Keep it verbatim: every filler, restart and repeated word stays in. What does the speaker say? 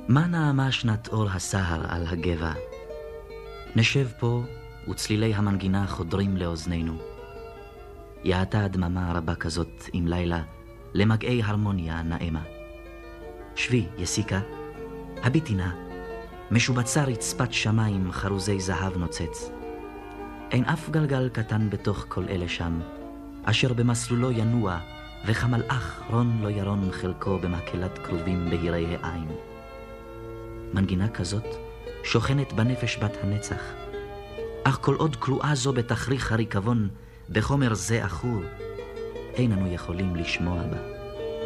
מה נעמה שנת אור הסהר על הגבע? נשב פה וצלילי המנגינה חודרים לאוזנינו. יעתה הדממה רבה כזאת עם לילה למגעי הרמוניה נאמה. שבי, יסיקה, הביטי נא, משובצה רצפת שמיים חרוזי זהב נוצץ. אין אף גלגל קטן בתוך כל אלה שם, אשר במסלולו ינוע, וכמלאך רון לא ירון חלקו במקהלת קרובים בהירי העין. מנגינה כזאת שוכנת בנפש בת הנצח, אך כל עוד קרואה זו בתכריך הריקבון, בחומר זה אחור, אין אנו יכולים לשמוע בה.